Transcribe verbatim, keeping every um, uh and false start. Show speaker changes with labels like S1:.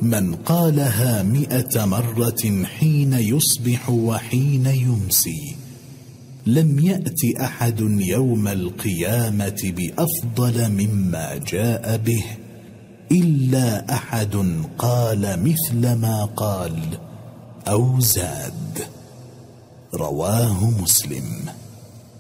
S1: من قالها مئة مرة حين يصبح وحين يمسي لم يأت أحد يوم القيامة بأفضل مما جاء به إلا أحد قال مثل ما قال أو زاد. رواه مسلم.